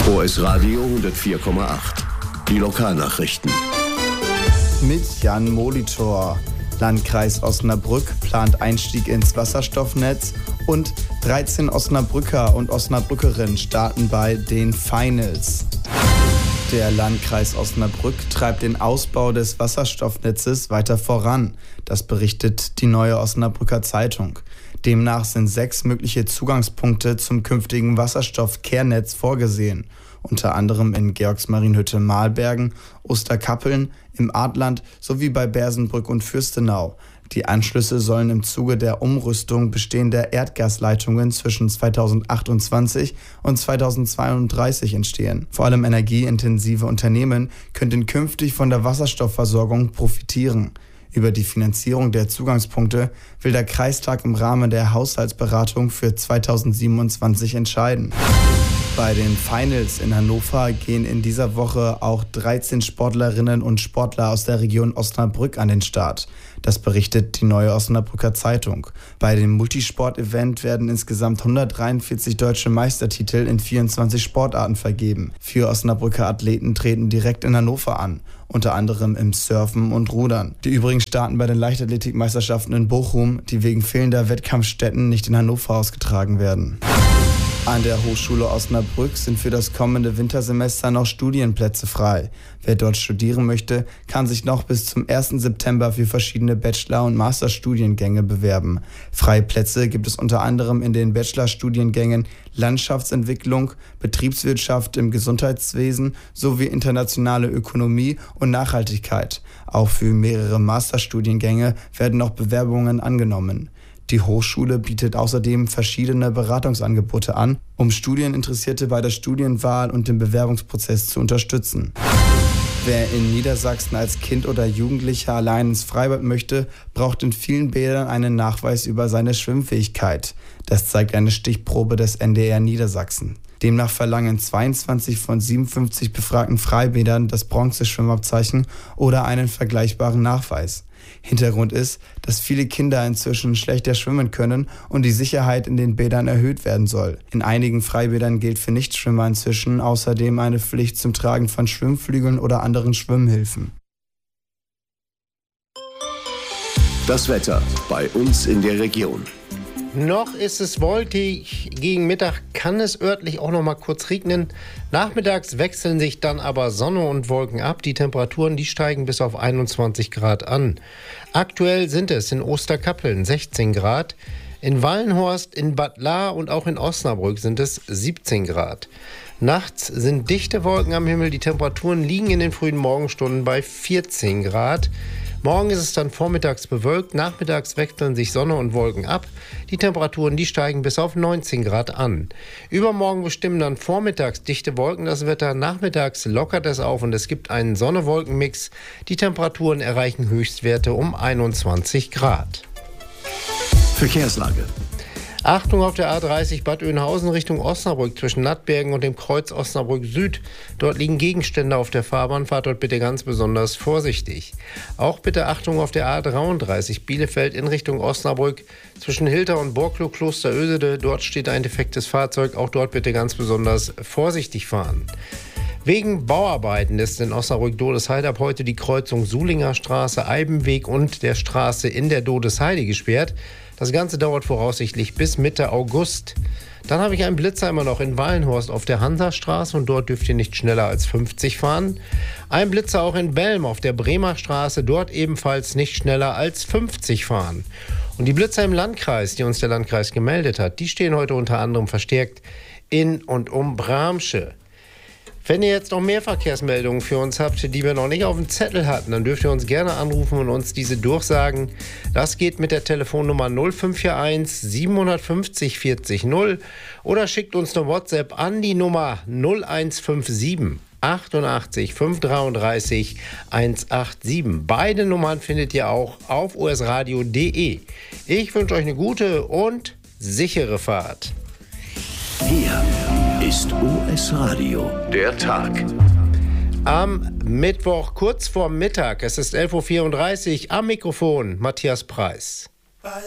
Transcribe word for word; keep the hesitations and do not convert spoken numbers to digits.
O S Radio hundertvier Komma acht. Die Lokalnachrichten. Mit Jan Molitor. Landkreis Osnabrück plant Einstieg ins Wasserstoffnetz und dreizehn Osnabrücker und Osnabrückerinnen starten bei den Finals. Der Landkreis Osnabrück treibt den Ausbau des Wasserstoffnetzes weiter voran. Das berichtet die Neue Osnabrücker Zeitung. Demnach sind sechs mögliche Zugangspunkte zum künftigen Wasserstoffkehrnetz vorgesehen. Unter anderem in Georgsmarienhütte-Mahlbergen, Osterkappeln, im Artland sowie bei Bersenbrück und Fürstenau. Die Anschlüsse sollen im Zuge der Umrüstung bestehender Erdgasleitungen zwischen zweitausendachtundzwanzig und zweitausendzweiunddreißig entstehen. Vor allem energieintensive Unternehmen könnten künftig von der Wasserstoffversorgung profitieren. Über die Finanzierung der Zugangspunkte will der Kreistag im Rahmen der Haushaltsberatung für zweitausendsiebenundzwanzig entscheiden. Bei den Finals in Hannover gehen in dieser Woche auch dreizehn Sportlerinnen und Sportler aus der Region Osnabrück an den Start. Das berichtet die Neue Osnabrücker Zeitung. Bei dem Multisport-Event werden insgesamt hundertdreiundvierzig deutsche Meistertitel in vierundzwanzig Sportarten vergeben. Vier Osnabrücker Athleten treten direkt in Hannover an, unter anderem im Surfen und Rudern. Die übrigen starten bei den Leichtathletikmeisterschaften in Bochum, die wegen fehlender Wettkampfstätten nicht in Hannover ausgetragen werden. An der Hochschule Osnabrück sind für das kommende Wintersemester noch Studienplätze frei. Wer dort studieren möchte, kann sich noch bis zum ersten September für verschiedene Bachelor- und Masterstudiengänge bewerben. Freie Plätze gibt es unter anderem in den Bachelorstudiengängen Landschaftsentwicklung, Betriebswirtschaft im Gesundheitswesen sowie internationale Ökonomie und Nachhaltigkeit. Auch für mehrere Masterstudiengänge werden noch Bewerbungen angenommen. Die Hochschule bietet außerdem verschiedene Beratungsangebote an, um Studieninteressierte bei der Studienwahl und dem Bewerbungsprozess zu unterstützen. Wer in Niedersachsen als Kind oder Jugendlicher allein ins Freibad möchte, braucht in vielen Bädern einen Nachweis über seine Schwimmfähigkeit. Das zeigt eine Stichprobe des N D R Niedersachsen. Demnach verlangen zweiundzwanzig von siebenundfünfzig befragten Freibädern das Bronzeschwimmabzeichen oder einen vergleichbaren Nachweis. Hintergrund ist, dass viele Kinder inzwischen schlechter schwimmen können und die Sicherheit in den Bädern erhöht werden soll. In einigen Freibädern gilt für Nichtschwimmer inzwischen außerdem eine Pflicht zum Tragen von Schwimmflügeln oder anderen Schwimmhilfen. Das Wetter bei uns in der Region. Noch ist es wolkig, gegen Mittag kann es örtlich auch noch mal kurz regnen. Nachmittags wechseln sich dann aber Sonne und Wolken ab. Die Temperaturen, die steigen bis auf einundzwanzig Grad an. Aktuell sind es in Osterkappeln sechzehn Grad, in Wallenhorst, in Bad Lahr und auch in Osnabrück sind es siebzehn Grad. Nachts sind dichte Wolken am Himmel. Die Temperaturen liegen in den frühen Morgenstunden bei vierzehn Grad. Morgen ist es dann vormittags bewölkt, nachmittags wechseln sich Sonne und Wolken ab. Die Temperaturen, die steigen bis auf neunzehn Grad an. Übermorgen bestimmen dann vormittags dichte Wolken das Wetter, nachmittags lockert es auf und es gibt einen Sonne-Wolken-Mix. Die Temperaturen erreichen Höchstwerte um einundzwanzig Grad. Verkehrslage. Achtung auf der A dreißig Bad Oeynhausen Richtung Osnabrück zwischen Nattbergen und dem Kreuz Osnabrück Süd. Dort liegen Gegenstände auf der Fahrbahn, fahrt dort bitte ganz besonders vorsichtig. Auch bitte Achtung auf der A dreiunddreißig Bielefeld in Richtung Osnabrück zwischen Hilter und Borklow Kloster Ösede. Dort steht ein defektes Fahrzeug, auch dort bitte ganz besonders vorsichtig fahren. Wegen Bauarbeiten ist in Osnabrück-Dodesheide ab heute die Kreuzung Suhlinger Straße, Eibenweg und der Straße in der Dodesheide gesperrt. Das Ganze dauert voraussichtlich bis Mitte August. Dann habe ich einen Blitzer immer noch in Wallenhorst auf der Hansastraße und dort dürft ihr nicht schneller als fünfzig fahren. Ein Blitzer auch in Belm auf der Bremer Straße, dort ebenfalls nicht schneller als fünfzig fahren. Und die Blitzer im Landkreis, die uns der Landkreis gemeldet hat, die stehen heute unter anderem verstärkt in und um Bramsche. Wenn ihr jetzt noch mehr Verkehrsmeldungen für uns habt, die wir noch nicht auf dem Zettel hatten, dann dürft ihr uns gerne anrufen und uns diese durchsagen. Das geht mit der Telefonnummer null fünf vier eins siebenhundertfünfzig vierzig null oder schickt uns eine WhatsApp an die Nummer null eins fünf sieben achtundachtzig fünfhundertdreiunddreißig hundertsiebenundachtzig. Beide Nummern findet ihr auch auf o s radio punkt d e. Ich wünsche euch eine gute und sichere Fahrt. Hier ist O S Radio, der Tag. Am Mittwoch kurz vor Mittag, es ist elf Uhr vierunddreißig, am Mikrofon Matthias Preis.